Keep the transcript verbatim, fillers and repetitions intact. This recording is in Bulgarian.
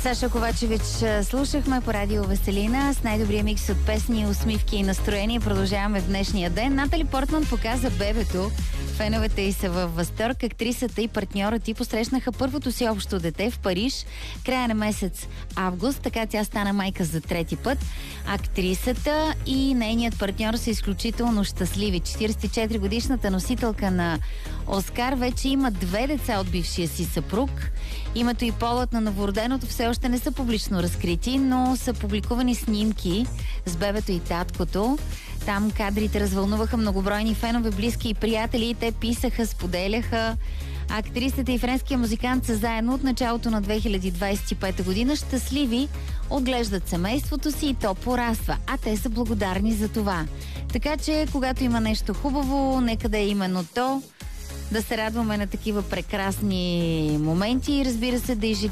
Саша Ковачевич слушахме по радио Веселина с най-добрия микс от песни, усмивки и настроение. Продължаваме в днешния ден. Натали Портман показа бебето. Феновете й са във възторг. Актрисата и партньорът й посрещнаха първото си общо дете в Париж края на месец август. Така тя стана майка за трети път. Актрисата и нейният партньор са изключително щастливи. четиридесет и четири годишната носителка на Оскар вече има две деца от бившия си съпруг. Името и полът на новороденото все още не са публично разкрити, но са публикувани снимки с бебето и таткото. Там кадрите развълнуваха многобройни фенове, близки и приятели. Те писаха, споделяха. Актрисата и френския музикант са заедно от началото на две хиляди двадесет и пета година. Щастливи, отглеждат семейството си и то пораства, а те са благодарни за това. Така че, когато има нещо хубаво, нека да е именно то. Да се радваме на такива прекрасни моменти и, разбира се, да изживяваме